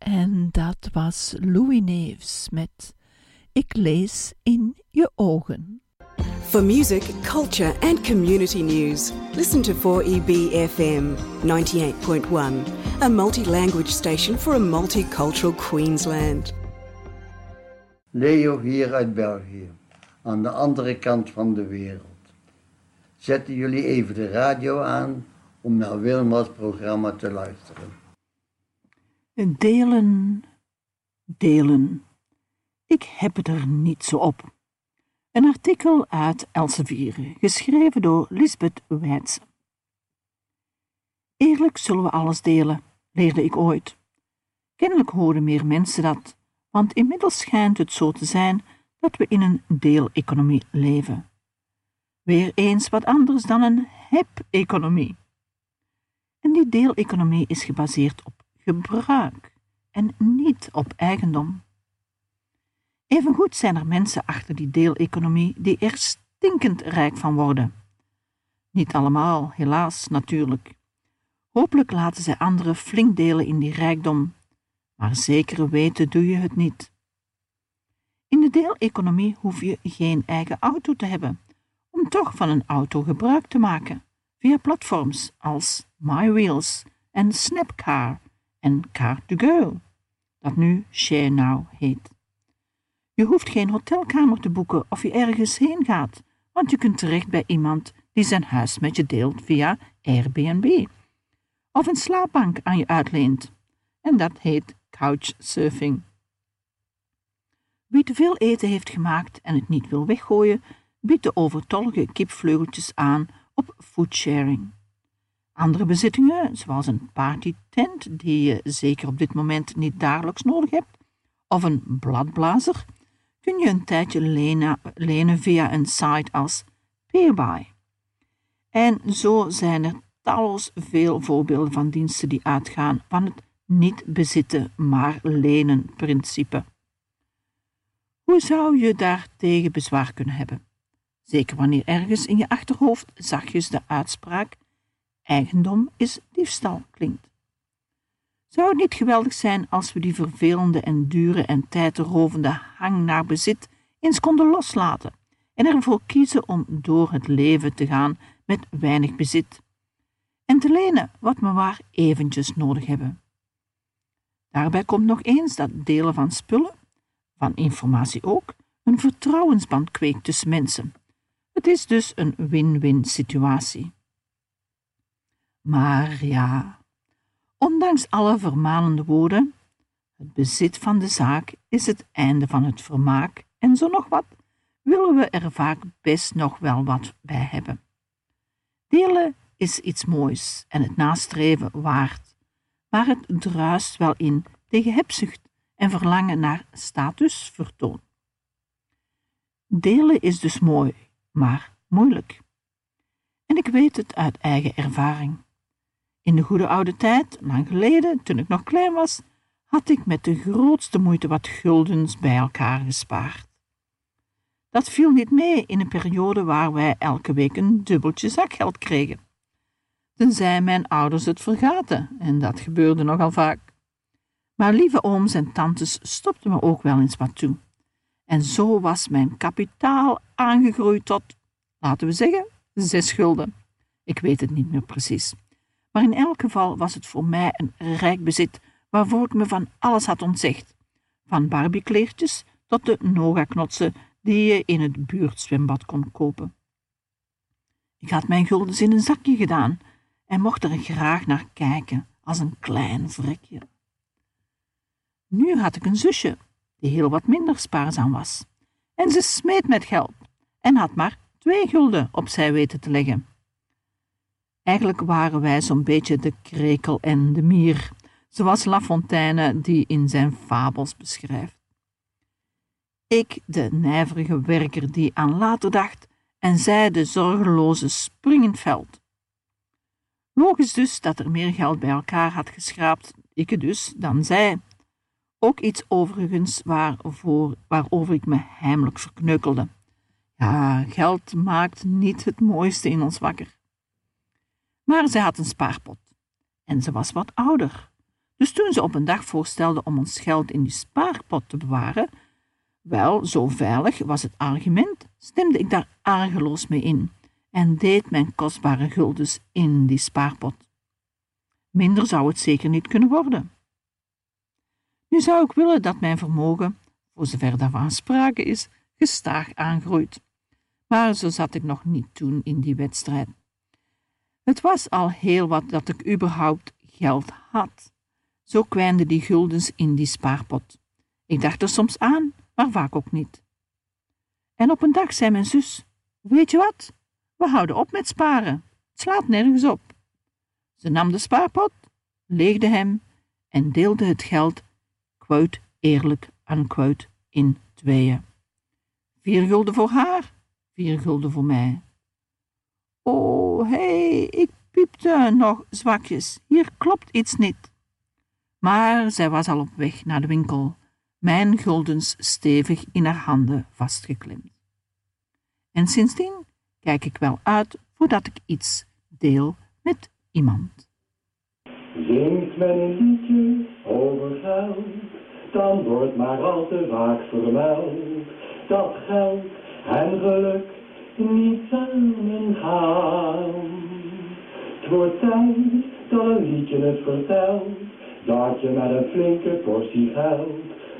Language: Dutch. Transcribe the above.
En dat was Louis Neefs met Ik lees in je ogen. For music, culture and community news, listen to 4EB FM 98.1, a multi-language station for a multicultural Queensland. Leo hier uit België, aan de andere kant van de wereld. Zetten jullie even de radio aan om naar Wilma's programma te luisteren. Delen. Ik heb het er niet zo op. Een artikel uit Elsevier, geschreven door Lisbeth Weitse. Eerlijk zullen we alles delen, leerde ik ooit. Kennelijk horen meer mensen dat, want inmiddels schijnt het zo te zijn dat we in een deeleconomie leven. Weer eens wat anders dan een heb-economie. En die deeleconomie is gebaseerd op gebruik en niet op eigendom. Evengoed zijn er mensen achter die deeleconomie die er stinkend rijk van worden. Niet allemaal, helaas, natuurlijk. Hopelijk laten zij anderen flink delen in die rijkdom, maar zeker weten doe je het niet. In de deeleconomie hoef je geen eigen auto te hebben, om toch van een auto gebruik te maken, via platforms als MyWheels en Snapcar en Car2Go, dat nu ShareNow heet. Je hoeft geen hotelkamer te boeken of je ergens heen gaat, want je kunt terecht bij iemand die zijn huis met je deelt via Airbnb. Of een slaapbank aan je uitleent. En dat heet couchsurfing. Wie te veel eten heeft gemaakt en het niet wil weggooien, biedt de overtollige kipvleugeltjes aan op foodsharing. Andere bezittingen, zoals een partytent die je zeker op dit moment niet dagelijks nodig hebt, of een bladblazer, kun je een tijdje lenen via een site als Paybuy. En zo zijn er talloos veel voorbeelden van diensten die uitgaan van het niet bezitten, maar lenen principe. Hoe zou je daartegen bezwaar kunnen hebben? Zeker wanneer ergens in je achterhoofd zachtjes de uitspraak eigendom is diefstal klinkt. Zou het niet geweldig zijn als we die vervelende en dure en tijdrovende hang naar bezit eens konden loslaten en ervoor kiezen om door het leven te gaan met weinig bezit en te lenen wat we maar eventjes nodig hebben. Daarbij komt nog eens dat delen van spullen, van informatie ook, een vertrouwensband kweekt tussen mensen. Het is dus een win-win situatie. Maar ja, ondanks alle vermanende woorden, het bezit van de zaak is het einde van het vermaak en zo nog wat, willen we er vaak best nog wel wat bij hebben. Delen is iets moois en het nastreven waard, maar het druist wel in tegen hebzucht en verlangen naar statusvertoon. Delen is dus mooi, maar moeilijk. En ik weet het uit eigen ervaring. In de goede oude tijd, lang geleden, toen ik nog klein was, had ik met de grootste moeite wat guldens bij elkaar gespaard. Dat viel niet mee in een periode waar wij elke week een dubbeltje zakgeld kregen. Tenzij mijn ouders het vergaten, en dat gebeurde nogal vaak. Maar lieve ooms en tantes stopten me ook wel eens wat toe. En zo was mijn kapitaal aangegroeid tot, laten we zeggen, 6 gulden. Ik weet het niet meer precies. Maar in elk geval was het voor mij een rijk bezit, waarvoor ik me van alles had ontzegd. Van barbiekleertjes tot de Noga-knotsen die je in het buurtzwembad kon kopen. Ik had mijn guldens in een zakje gedaan en mocht er graag naar kijken als een klein vrekje. Nu had ik een zusje die heel wat minder spaarzaam was. En ze smeet met geld en had maar 2 gulden opzij weten te leggen. Eigenlijk waren wij zo'n beetje de krekel en de mier, zoals La Fontaine die in zijn fabels beschrijft. Ik, de nijverige werker die aan later dacht, en zij de zorgeloze springend veld. Logisch dus dat er meer geld bij elkaar had geschraapt, ik dus, dan zij. Ook iets overigens waarover ik me heimelijk verkneukelde. Ja, geld maakt niet het mooiste in ons wakker. Maar zij had een spaarpot. En ze was wat ouder. Dus toen ze op een dag voorstelde om ons geld in die spaarpot te bewaren, wel, zo veilig was het argument, stemde ik daar argeloos mee in en deed mijn kostbare guldens in die spaarpot. Minder zou het zeker niet kunnen worden. Nu zou ik willen dat mijn vermogen, voor zover daarvan sprake is, gestaag aangroeit. Maar zo zat ik nog niet toen in die wedstrijd. Het was al heel wat dat ik überhaupt geld had. Zo kwijnden die guldens in die spaarpot. Ik dacht er soms aan, maar vaak ook niet. En op een dag zei mijn zus, weet je wat? We houden op met sparen. Het slaat nergens op. Ze nam de spaarpot, leegde hem en deelde het geld, quote eerlijk, unquote, in 2. 4 gulden voor haar, 4 gulden voor mij. Oh, hé, ik piepte nog zwakjes. Hier klopt iets niet. Maar zij was al op weg naar de winkel, mijn guldens stevig in haar handen vastgeklemd. En sindsdien kijk ik wel uit voordat ik iets deel met iemand. Zingt men een liedje over geld, dan wordt maar al te vaak vermeld dat geld en geluk niet samen gaan. Het wordt tijd dat een liedje het vertelt, dat je met een flinke portie geld